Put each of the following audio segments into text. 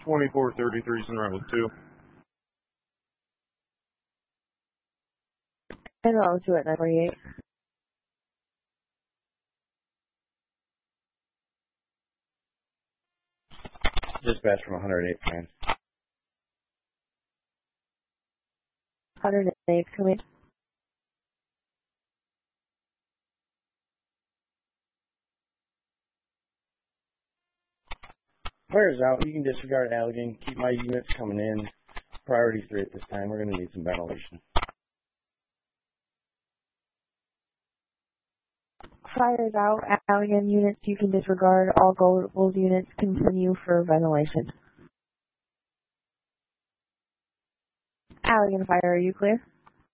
2433 is in route 2. And route 2 at 948. Dispatch from 108, man. 108, come in. Fire's out. You can disregard Allegan. Keep my units coming in. Priority 3 at this time. We're going to need some ventilation. Fire's out. Allegan units, you can disregard. All gold units continue for ventilation. Allegan Fire, are you clear?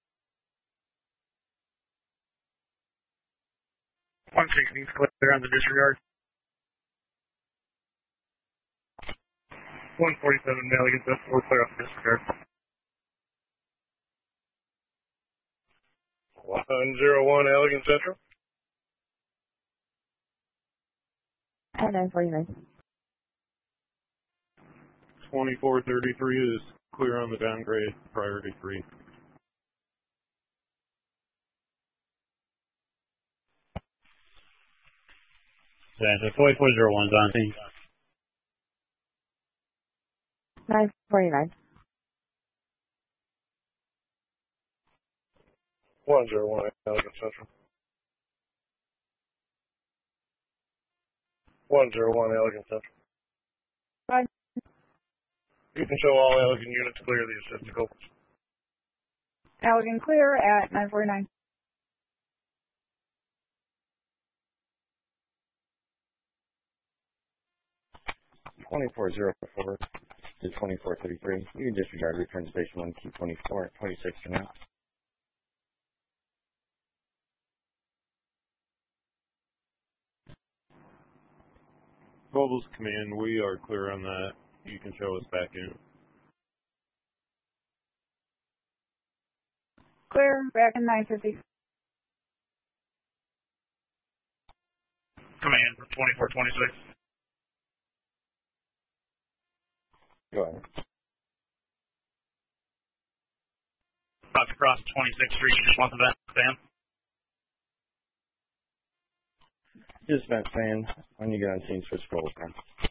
116 is clear on the disregard. 147 Milligan, that's 4 clear off the disregard. 101 Allegan Central. At 949. 2433 is clear on the downgrade, priority 3. So 4401's on scene. 949. 101 Allegan Central. 101 Allegan Central. Fine. You can show all Allegan units clear the assistant scopes. Allegan clear at 949. (2404) to 2433. You can disregard. Return to station 1. Keep 24 at 26 for now. Global's command, we are clear on that. You can show us back in. Clear, back in 950. Command for 2426. Go ahead. About to cross 26th Street, you just want the vent, Sam? Dispatch fan, when you get on scene, switch roles, man.